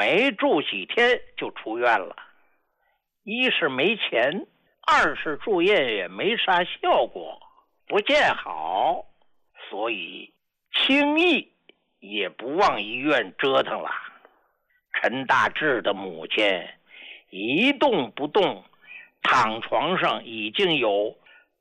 没住几天就出院了。一是没钱，二是住院也没啥效果，不见好，所以轻易也不往医院折腾了。陈大志的母亲一动不动，躺床上已经有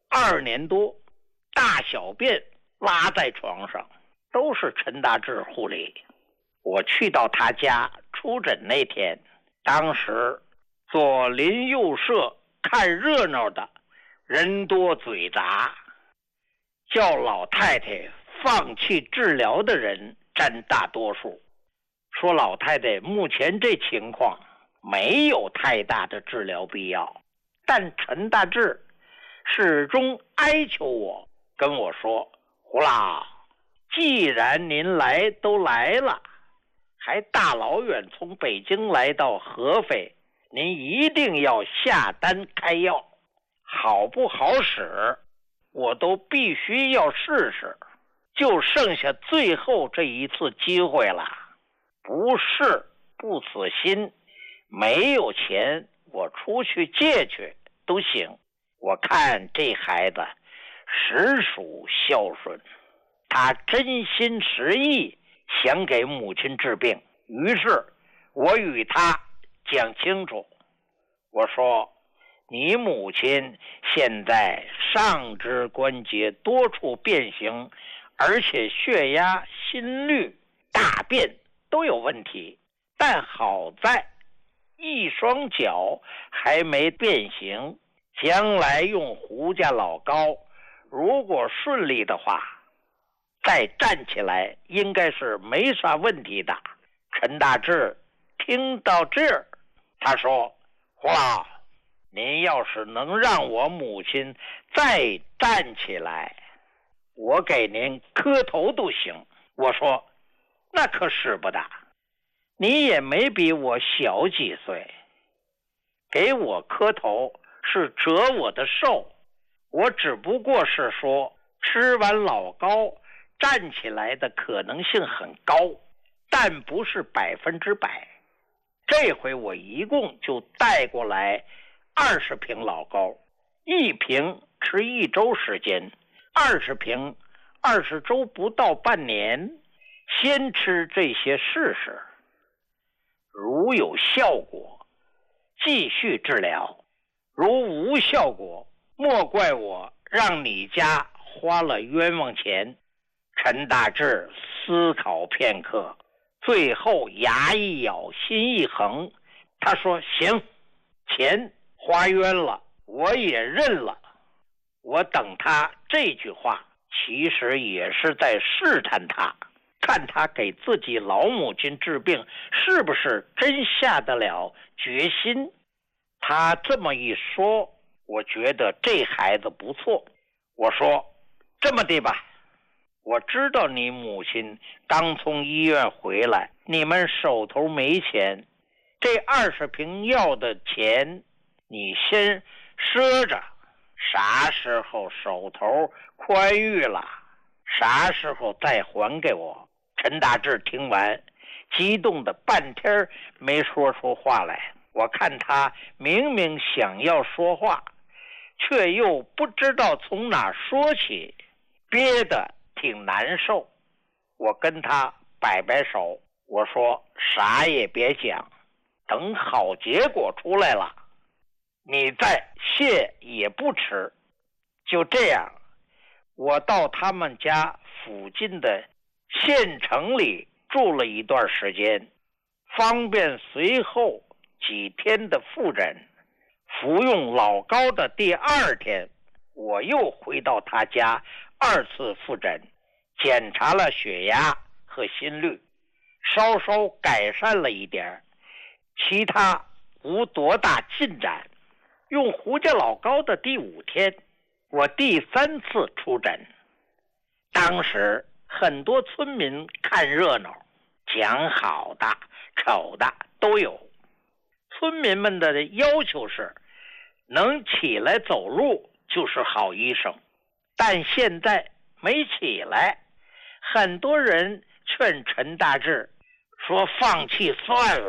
2年多，大小便拉在床上，都是陈大志护理。我去到他家出诊那天，当时做邻右舍看热闹的人多嘴杂，叫老太太放弃治疗的人占大多数，说老太太目前这情况没有太大的治疗必要。但陈大志始终哀求我，跟我说，胡老，既然您都来了，还大老远从北京来到合肥，您一定要下单开药，好不好使我都必须要试试，就剩下最后这一次机会了，不试不死心，没有钱我出去借去都行。我看这孩子实属孝顺，他真心实意想给母亲治病，于是我与他讲清楚，我说，你母亲现在上肢关节多处变形，而且血压、心率、大便都有问题，但好在一双脚还没变形，将来用胡家老膏，如果顺利的话，再站起来应该是没啥问题的。陈大志听到这儿，他说，胡老，您要是能让我母亲再站起来，我给您磕头都行。我说，那可使不得，你也没比我小几岁，给我磕头是折我的寿，我只不过是说吃完老膏站起来的可能性很高，但不是100%。这回我一共就带过来20瓶老膏，1瓶吃1周时间，20瓶20周不到半年，先吃这些试试，如有效果继续治疗，如无效果莫怪我让你家花了冤枉钱。陈大志思考片刻，最后牙一咬，心一横，他说，行，钱花冤了，我也认了。我等他这句话其实也是在试探他，看他给自己老母亲治病是不是真下得了决心。他这么一说，我觉得这孩子不错。我说，这么的吧，我知道你母亲刚从医院回来，你们手头没钱，这20瓶药的钱你先赊着，啥时候手头宽裕了，啥时候再还给我。陈大志听完激动的半天没说出话来，我看他明明想要说话，却又不知道从哪说起，憋得挺难受。我跟他摆摆手，我说，啥也别讲，等好结果出来了，你再谢也不迟。就这样，我到他们家附近的县城里住了一段时间，方便随后几天的复诊。服用老膏的第2天，我又回到他家2次复诊，检查了血压和心率，稍稍改善了一点，其他无多大进展。用胡家老膏的第5天，我第3次出诊。当时很多村民看热闹，讲好的丑的都有。村民们的要求是能起来走路就是好医生，但现在没起来，很多人劝陈大志说放弃算了。